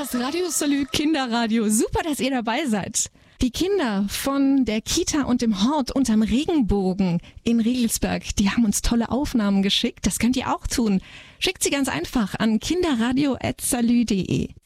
Das Radio Salü Kinderradio. Super, dass ihr dabei seid. Die Kinder von der Kita und dem Hort unterm Regenbogen in Regelsberg, die haben uns tolle Aufnahmen geschickt. Das könnt ihr auch tun. Schickt sie ganz einfach an kinderradio@salü.de.